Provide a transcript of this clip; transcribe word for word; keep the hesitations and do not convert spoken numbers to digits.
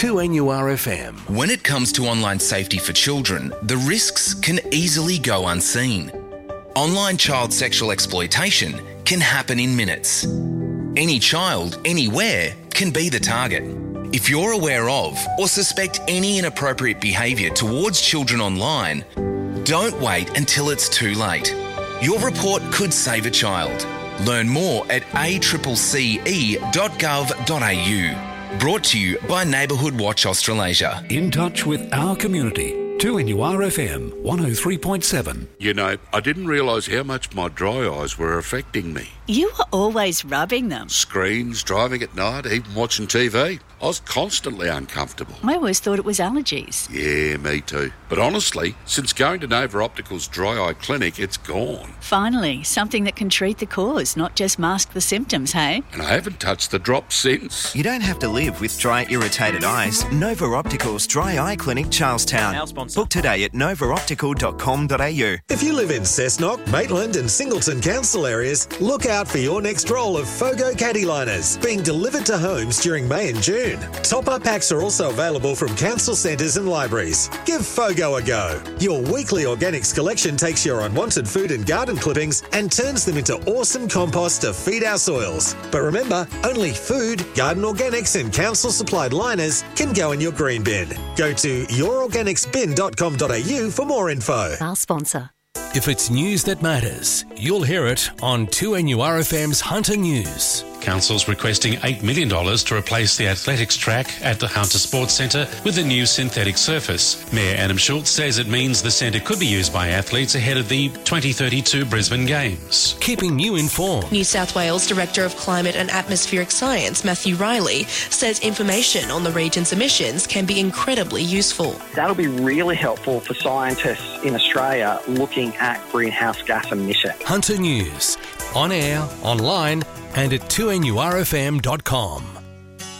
two N U R F M. When it comes to online safety for children, the risks can easily go unseen. Online child sexual exploitation can happen in minutes. Any child, anywhere, can be the target. If you're aware of or suspect any inappropriate behaviour towards children online, don't wait until it's too late. Your report could save a child. Learn more at a c c c e dot gov dot a u. Brought to you by Neighbourhood Watch Australasia. In touch with our community. two N U R F M one oh three point seven. You know, I didn't realise how much my dry eyes were affecting me. You were always rubbing them. Screens, driving at night, even watching T V. I was constantly uncomfortable. I always thought it was allergies. Yeah, me too. But honestly, since going to Nova Optical's Dry Eye Clinic, it's gone. Finally, something that can treat the cause, not just mask the symptoms, hey? And I haven't touched the drops since. You don't have to live with dry, irritated eyes. Nova Optical's Dry Eye Clinic, Charlestown. Our sponsor. Book today at nova optical dot com dot a u. If you live in Cessnock, Maitland and Singleton council areas, look out for your next roll of Fogo caddy liners being delivered to homes during May and June. Top-up packs are also available from council centres and libraries. Give Fogo a go. Your weekly organics collection takes your unwanted food and garden clippings and turns them into awesome compost to feed our soils. But remember, only food, garden organics and council-supplied liners can go in your green bin. Go to your organics bin dot com dot a u for more info. Our sponsor. If it's news that matters, you'll hear it on two N U R F M's Hunter News. Council's requesting eight million dollars to replace the athletics track at the Hunter Sports Centre with a new synthetic surface. Mayor Adam Schultz says it means the centre could be used by athletes ahead of the twenty thirty-two Brisbane Games. Keeping you informed. New South Wales Director of Climate and Atmospheric Science, Matthew Riley, says information on the region's emissions can be incredibly useful. That'll be really helpful for scientists in Australia looking at greenhouse gas emissions. Hunter News. On air, online, and at two N U R F M dot com.